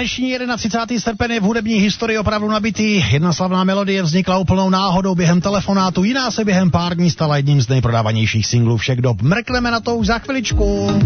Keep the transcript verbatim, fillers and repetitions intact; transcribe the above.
Dnešní třicátého prvního srpen je v hudební historii opravdu nabitý. Jedna slavná melodie vznikla úplnou náhodou během telefonátu, jiná se během pár dní stala jedním z nejprodávanějších singlů všech dob. Mrkneme na to už za chviličku.